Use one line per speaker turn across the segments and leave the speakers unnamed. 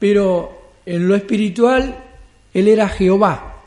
pero en lo espiritual él era Jehová,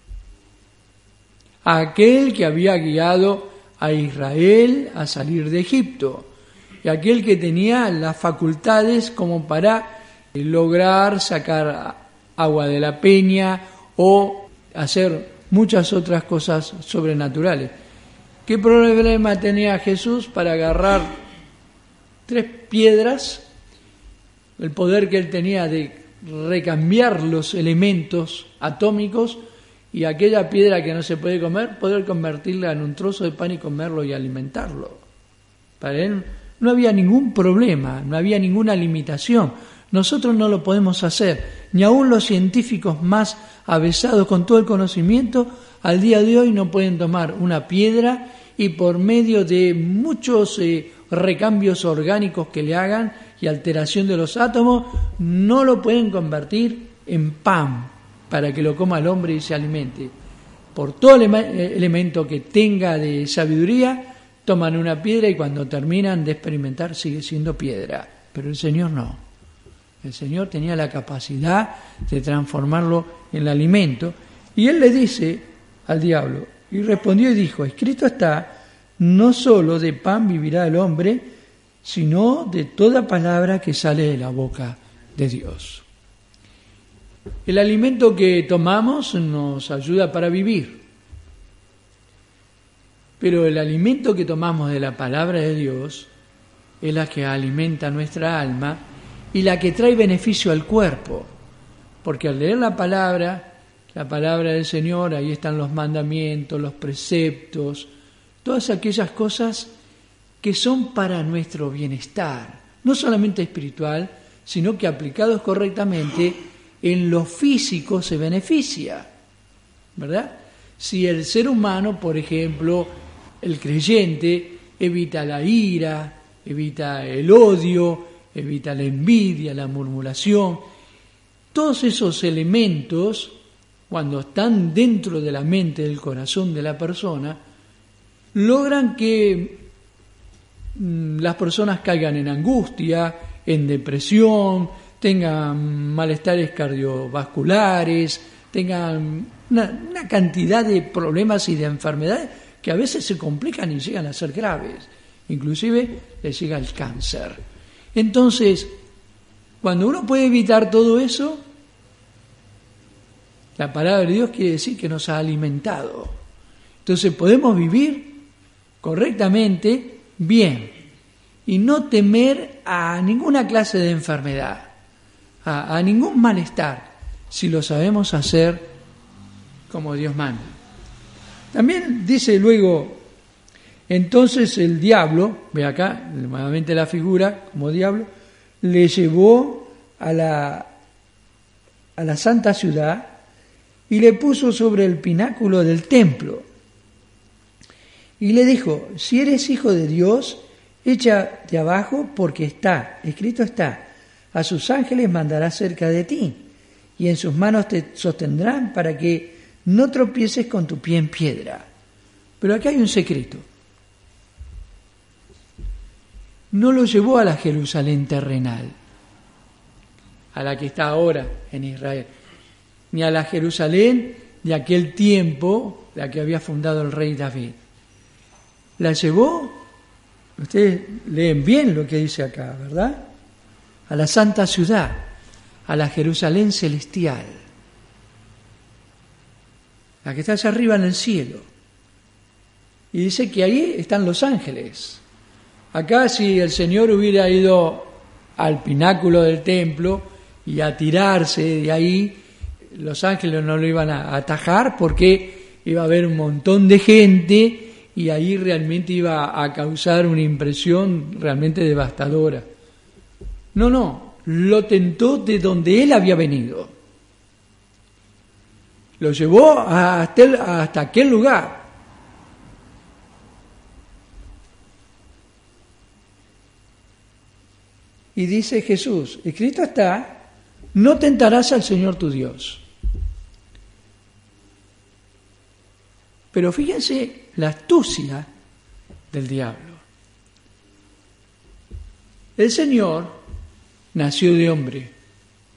aquel que había guiado a Israel a salir de Egipto, y aquel que tenía las facultades como para lograr sacar agua de la peña o hacer muchas otras cosas sobrenaturales. ¿Qué problema tenía Jesús para agarrar 3 piedras? El poder que él tenía de recambiar los elementos atómicos y aquella piedra que no se puede comer, poder convertirla en un trozo de pan y comerlo y alimentarlo. Para él no había ningún problema, no había ninguna limitación. Nosotros no lo podemos hacer, ni aun los científicos más avesados con todo el conocimiento, al día de hoy no pueden tomar una piedra y por medio de muchos recambios orgánicos que le hagan y alteración de los átomos, no lo pueden convertir en pan para que lo coma el hombre y se alimente. Por todo elemento que tenga de sabiduría, toman una piedra y cuando terminan de experimentar sigue siendo piedra. Pero el Señor no. El Señor tenía la capacidad de transformarlo en alimento. Y Él le dice al diablo, y respondió y dijo, escrito está, no solo de pan vivirá el hombre, sino de toda palabra que sale de la boca de Dios. El alimento que tomamos nos ayuda para vivir, pero el alimento que tomamos de la palabra de Dios es la que alimenta nuestra alma y la que trae beneficio al cuerpo, porque al leer la palabra del Señor, ahí están los mandamientos, los preceptos, todas aquellas cosas que son para nuestro bienestar, no solamente espiritual, sino que aplicados correctamente, en lo físico se beneficia, ¿verdad? Si el ser humano, por ejemplo, el creyente, evita la ira, evita el odio, evita la envidia, la murmuración, todos esos elementos, cuando están dentro de la mente, del corazón de la persona, logran que las personas caigan en angustia, en depresión, tengan malestares cardiovasculares, tengan una cantidad de problemas y de enfermedades que a veces se complican y llegan a ser graves. Inclusive les llega el cáncer. Entonces, cuando uno puede evitar todo eso, la palabra de Dios quiere decir que nos ha alimentado. Entonces podemos vivir correctamente bien y no temer a ninguna clase de enfermedad, a ningún malestar, si lo sabemos hacer como Dios manda. También dice luego, entonces el diablo, ve acá nuevamente la figura como diablo, le llevó a la santa ciudad y le puso sobre el pináculo del templo. Y le dijo, si eres hijo de Dios, échate abajo porque escrito está, a sus ángeles mandará cerca de ti, y en sus manos te sostendrán para que no tropieces con tu pie en piedra. Pero aquí hay un secreto. No lo llevó a la Jerusalén terrenal, a la que está ahora en Israel, ni a la Jerusalén de aquel tiempo, la que había fundado el rey David. La llevó, ustedes leen bien lo que dice acá, ¿verdad? A la santa ciudad, a la Jerusalén celestial, la que está allá arriba en el cielo. Y dice que ahí están los ángeles. Acá si el Señor hubiera ido al pináculo del templo y a tirarse de ahí, los ángeles no lo iban a atajar porque iba a haber un montón de gente y ahí realmente iba a causar una impresión realmente devastadora. No, lo tentó de donde él había venido. Lo llevó hasta aquel lugar. Y dice Jesús, escrito está, no tentarás al Señor tu Dios. Pero fíjense la astucia del diablo. El Señor nació de hombre,